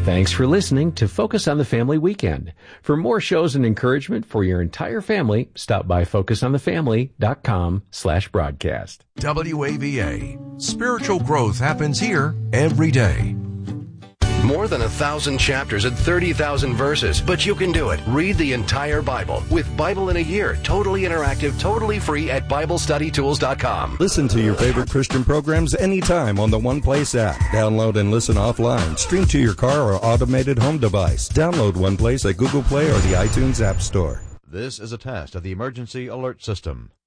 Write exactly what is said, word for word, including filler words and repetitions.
Thanks for listening to Focus on the Family Weekend. For more shows and encouragement for your entire family, stop by focus on the family dot com slash broadcast. W A V A. Spiritual growth happens here every day. More than a thousand chapters and thirty thousand verses, but you can do it. Read the entire Bible with Bible in a Year, totally interactive, totally free at Bible Study Tools dot com. Listen to your favorite Christian programs anytime on the One Place app. Download and listen offline. Stream to your car or automated home device. Download One Place at Google Play or the iTunes App Store. This is a test of the emergency alert system.